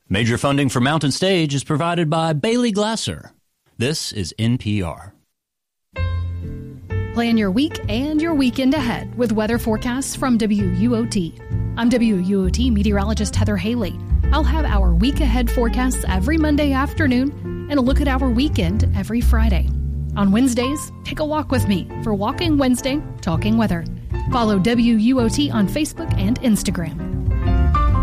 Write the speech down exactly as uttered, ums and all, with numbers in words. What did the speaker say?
Major funding for Mountain Stage is provided by Bailey Glasser. This is N P R. Plan your week and your weekend ahead with weather forecasts from W U O T. I'm W U O T meteorologist Heather Haley. I'll have our week ahead forecasts every Monday afternoon and a look at our weekend every Friday. On Wednesdays, take a walk with me for Walking Wednesday, Talking Weather. Follow W U O T on Facebook and Instagram.